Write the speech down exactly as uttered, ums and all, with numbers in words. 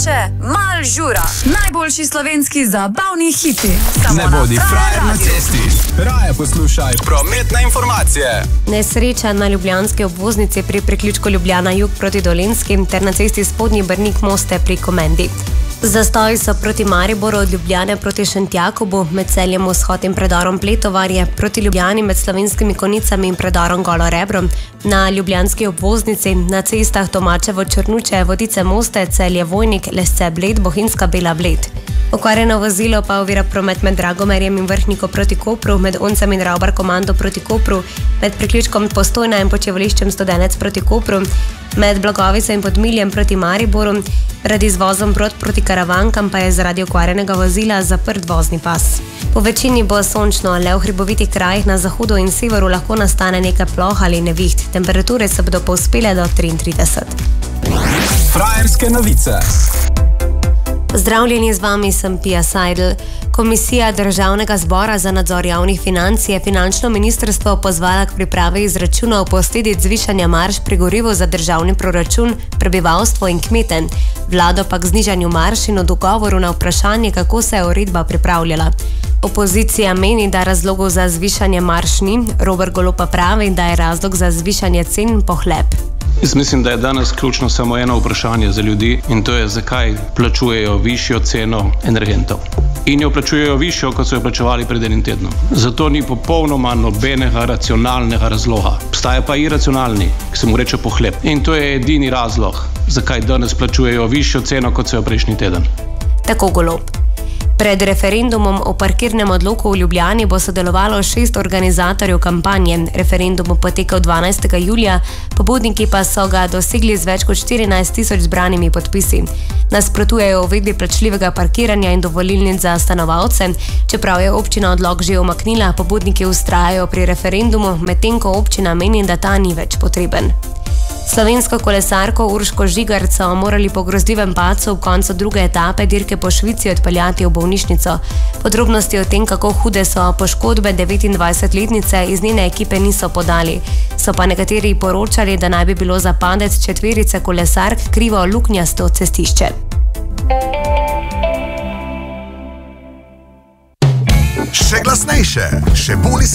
še Mal žura. Najboljši slovenski zabavni hiti. Samo ne bodi frajer na cesti. Raje poslušaj prometne informacije. Nesreča na ljubljanski obvoznici pri priključku Ljubljana jug proti Dolenjski ter na cesti Spodnji Brnik Moste pri Komendi. Zastoji so proti Mariboru od Ljubljane proti Šentjakobu, med Celjem Vzhod in predorom Pletovarje, proti Ljubljani med Slovenskimi Konicami in predorom Golo Rebro, na ljubljanski obvoznici, na cestah Tomačevo Črnuče, Vodice Moste, Celje Vojnik, Lesce Bled, Bohinjska Bela Bled. Okvarjeno vozilo pa ovira promet med Dragomerjem in Vrhniko proti Kopru, med Oncem in Ravbar Komando proti Kopru, med priključkom Postojna in Počivališčem Studenec proti Kopru, med Blagovico in Podmiljem proti Mariboru, pred izvozom Brod proti Karavankam pa je zaradi okvarjenega vozila zaprt vozni pas. Po večini bo sončno, le v hribovitih krajih na zahodu in severu lahko nastane nekaj ploh ali neviht. Temperature se bodo povzpele do triintrideset. Frajerske novice. Pozdravljeni, z vami sem Pia Seidel. Komisija Državnega zbora za nadzor javnih financ je finančno ministrstvo pozvala k pripravi izračunov posledic zvišanja marž pri gorivu za državni proračun, prebivalstvo in kmete. Vlado pa k znižanju marž in odgovoru na vprašanje, kako se je uredba pripravljala. Opozicija meni, da razlogov za zvišanje marž ni, Robert Golob pa pravi, da je razlog za zvišanje cen pohlep. Jaz mislim, da je danes ključno samo eno vprašanje za ljudi in to je, zakaj plačujejo višjo ceno energentov. In jo plačujejo višjo, kot so jo plačevali pred enim tednom. Zato ni popolnoma nobenega racionalnega razloga. Obstaja pa iracionalni, ki se mu reče pohlep. In to je edini razlog, zakaj danes plačujejo višjo ceno, kot so jo prejšnji teden. Tako Golob. Pred referendumom o parkirnem odloku v Ljubljani bo sodelovalo šest organizatorjev kampanje. Referendum bo potekal dvanajstega julija, pobudniki pa so ga dosegli z več kot štirinajst tisoč zbranimi podpisi. Nasprotujejo uvedbi plačljivega parkiranja in dovolilnic za stanovalce. Čeprav je občina odlok že umaknila, pobudniki vztrajajo pri referendumu, medtem ko občina meni, da ta ni več potreben. Slovensko kolesarko Urško Žigart so morali po grozljivem padcu v koncu druge etape dirke po Švici odpeljati v bolnišnico. Podrobnosti o tem, kako hude so poškodbe devetindvajsetletnice, iz njene ekipe niso podali. So pa nekateri poročali, da naj bi bilo za padec četverice kolesark krivo luknjasto cestišče. Še glasnejše, še bolj